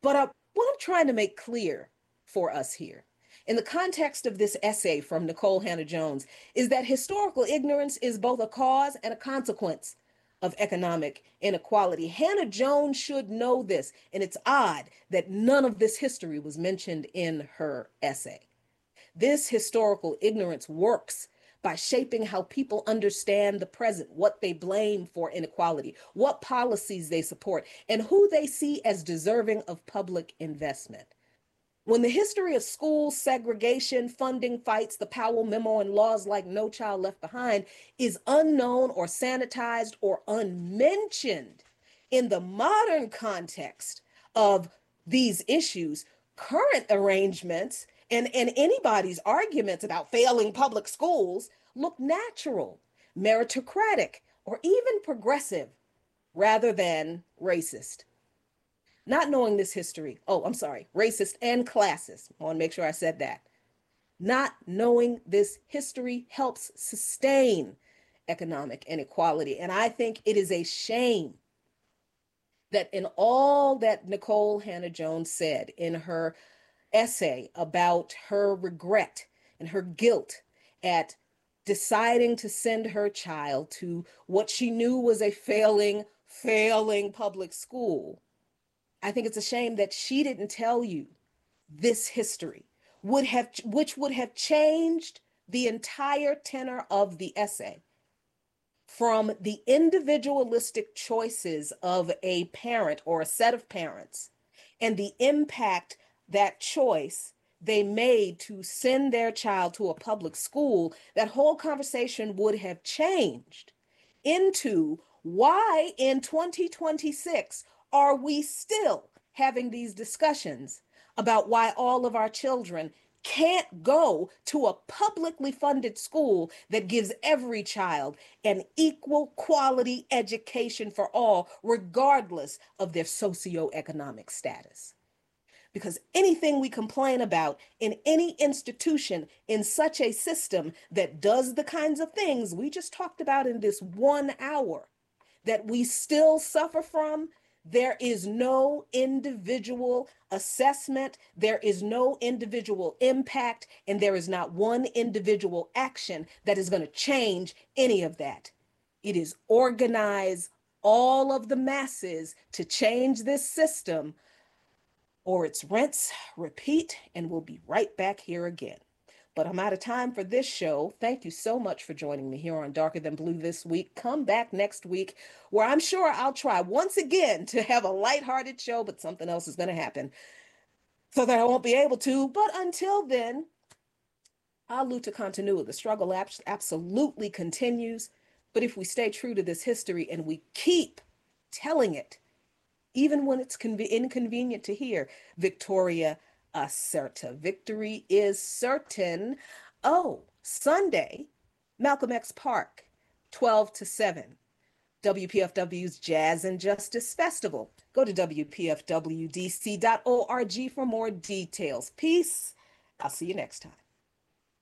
But what I'm trying to make clear for us here, in the context of this essay from Nikole Hannah-Jones, is that historical ignorance is both a cause and a consequence of economic inequality. Hannah-Jones should know this, and it's odd that none of this history was mentioned in her essay. This historical ignorance works by shaping how people understand the present, what they blame for inequality, what policies they support, and who they see as deserving of public investment. When the history of school segregation, funding fights, the Powell Memo, and laws like No Child Left Behind is unknown or sanitized or unmentioned in the modern context of these issues, current arrangements and anybody's arguments about failing public schools look natural, meritocratic, or even progressive rather than racist. Not knowing this history, racist and classist. I want to make sure I said that. Not knowing this history helps sustain economic inequality. And I think it is a shame that in all that Nikole Hannah-Jones said in her essay about her regret and her guilt at deciding to send her child to what she knew was a failing public school, I think it's a shame that she didn't tell you this history which would have changed the entire tenor of the essay from the individualistic choices of a parent or a set of parents and the impact that choice they made to send their child to a public school. That whole conversation would have changed into why in 2026 are we still having these discussions about why all of our children can't go to a publicly funded school that gives every child an equal quality education for all, regardless of their socioeconomic status? Because anything we complain about in any institution in such a system that does the kinds of things we just talked about in this 1 hour that we still suffer from, there is no individual assessment, there is no individual impact, and there is not one individual action that is going to change any of that. It is organize all of the masses to change this system, or it's rinse, repeat, and we'll be right back here again. But I'm out of time for this show. Thank you so much for joining me here on Darker Than Blue this week. Come back next week, where I'm sure I'll try once again to have a lighthearted show, but something else is going to happen so that I won't be able to. But until then, Aluta continua. The struggle absolutely continues. But if we stay true to this history and we keep telling it, even when it's inconvenient to hear, Victoria Acerta. Victory is certain. Oh, Sunday, Malcolm X Park, 12 to 7. WPFW's Jazz and Justice Festival. Go to WPFWDC.org for more details. Peace. I'll see you next time.